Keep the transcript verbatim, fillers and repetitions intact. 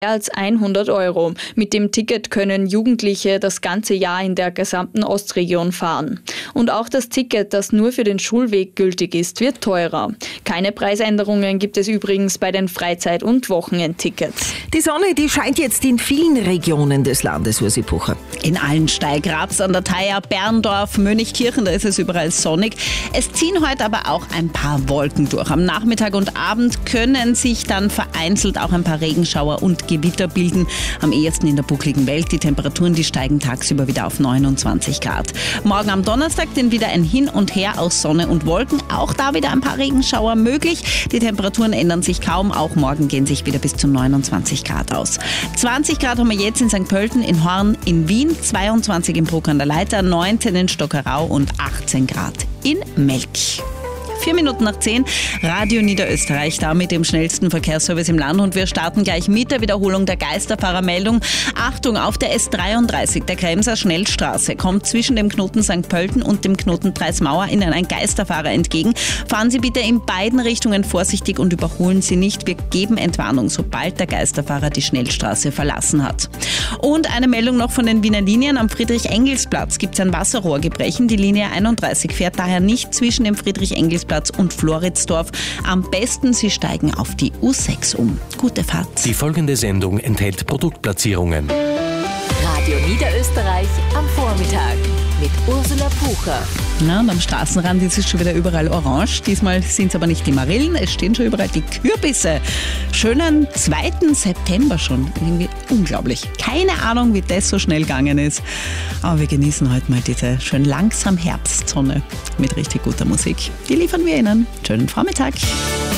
als hundert Euro. Mit dem Ticket können Jugendliche das ganze Jahr in der gesamten Ostregion fahren. Und auch das Ticket, das nur für den Schulweg gültig ist, wird teurer. Keine Preisänderungen gibt es übrigens bei den Freizeit- und Wochenendtickets. Die Sonne, die scheint jetzt in vielen Regionen des Landes, Ursi Bucher. In Allensteig, Raps an der Thaya, Berndorf, Mönchkirchen, da ist es überall sonnig. Es ziehen heute aber auch ein paar Wolken durch. Am Nachmittag und Abend können sich dann vereinzelt auch ein paar Regenschauer und Gewitter bilden. Am ehesten in der buckligen Welt. Die Temperaturen, die steigen tagsüber wieder auf neunundzwanzig Grad. Morgen am Donnerstag dann wieder ein Hin und Her aus Sonne und Wolken. Auch da wieder ein paar Regenschauer möglich. Die Temperaturen ändern sich kaum. Auch morgen gehen sich wieder bis zu neunundzwanzig Grad aus. zwanzig Grad haben wir jetzt in Sankt Pölten, in Horn, in Wien, zweiundzwanzig in Bruck an der Leiter, neunzehn in Stockerau und achtzehn Grad in Melk. Vier Minuten nach zehn, Radio Niederösterreich, da mit dem schnellsten Verkehrsservice im Land. Und wir starten gleich mit der Wiederholung der Geisterfahrermeldung. Achtung, auf der S dreiunddreißig, der Kremser Schnellstraße, kommt zwischen dem Knoten Sankt Pölten und dem Knoten Dreismauer Ihnen ein Geisterfahrer entgegen. Fahren Sie bitte in beiden Richtungen vorsichtig und überholen Sie nicht. Wir geben Entwarnung, sobald der Geisterfahrer die Schnellstraße verlassen hat. Und eine Meldung noch von den Wiener Linien. Am Friedrich-Engels-Platz gibt es ein Wasserrohrgebrechen. Die Linie einunddreißig fährt daher nicht zwischen dem Friedrich-Engels-Platz und Floridsdorf. Am besten, Sie steigen auf die U sechs um. Gute Fahrt. Die folgende Sendung enthält Produktplatzierungen. Radio Niederösterreich am Vormittag mit Ursula Bucher. Ja, und am Straßenrand ist es schon wieder überall orange. Diesmal sind es aber nicht die Marillen, es stehen schon überall die Kürbisse. Schönen zweiten September schon. Irgendwie unglaublich. Keine Ahnung, wie das so schnell gegangen ist. Aber wir genießen heute mal diese schön langsam Herbstsonne mit richtig guter Musik. Die liefern wir Ihnen. Schönen Vormittag.